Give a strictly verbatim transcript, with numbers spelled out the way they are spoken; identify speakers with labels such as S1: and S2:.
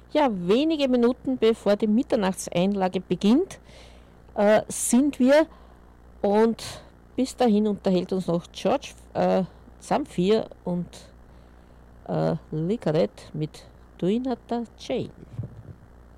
S1: Ja, wenige Minuten bevor die Mitternachtseinlage beginnt, äh, sind wir und bis dahin unterhält uns noch George äh, Zamfir und äh, Licaret mit Duinata Jail.